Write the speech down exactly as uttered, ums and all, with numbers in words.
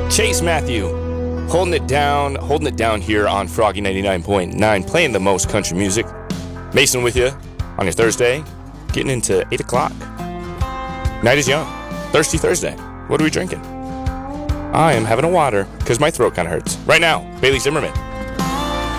Chase Matthew, holding it down, holding it down here on Froggy ninety-nine point nine, playing the most country music. Mason with you on your Thursday, getting into eight o'clock. Night is young. Thirsty Thursday. What are we drinking? I am having a water because my throat kind of hurts. Right now, Bailey Zimmerman.